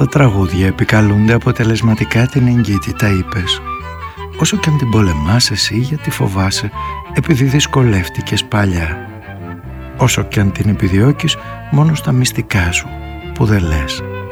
στα τραγούδια επικαλούνται αποτελεσματικά την εγκύτητα, είπες. Όσο κι αν την πολεμάς εσύ γιατί φοβάσαι, επειδή δυσκολεύτηκες παλιά. Όσο κι αν την επιδιώκεις μόνο στα μυστικά σου που δεν λες.